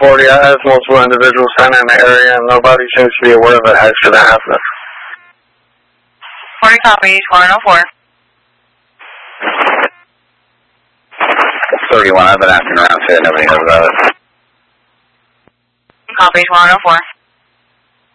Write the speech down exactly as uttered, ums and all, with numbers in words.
forty, I have multiple individuals sign in the area and nobody seems to be aware of an accident happening. forty copies, one oh four. thirty-one, I've been asking around saying nobody knows about it. Copies, one oh four.